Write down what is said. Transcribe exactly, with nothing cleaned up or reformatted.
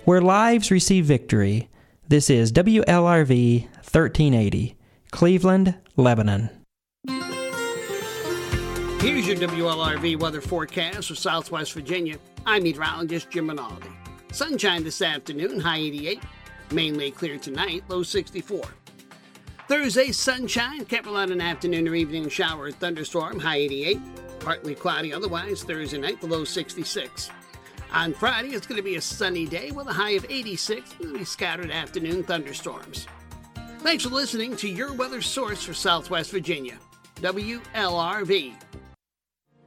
where lives receive victory. This is W L R V thirteen eighty, Cleveland, Lebanon. Here's your W L R V weather forecast for Southwest Virginia. I'm meteorologist Jim Rinaldi. Sunshine this afternoon, high eighty-eight. Mainly clear tonight, low sixty-four. Thursday, sunshine, kept on an afternoon or evening shower or thunderstorm, high eighty-eight. Partly cloudy otherwise, Thursday night, the low sixty-six. On Friday, it's going to be a sunny day with a high of eighty-six. There'll be scattered afternoon thunderstorms. Thanks for listening to your weather source for Southwest Virginia, W L R V.